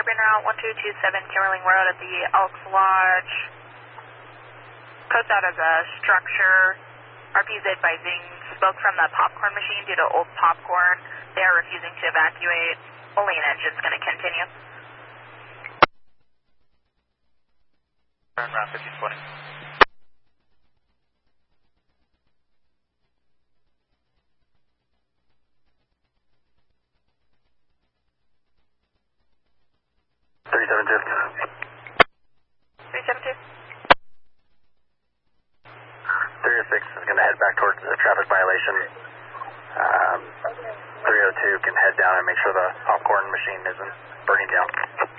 airborne route 1227 Kimmerling Road at the Elks Lodge. Coast out as a structure. RPZ advising smoke from the popcorn machine due to old popcorn. They are refusing to evacuate. Only an engine's going to continue. Turn around 1520. Is going to head back towards the traffic violation. 302 can head down and make sure the popcorn machine isn't burning down.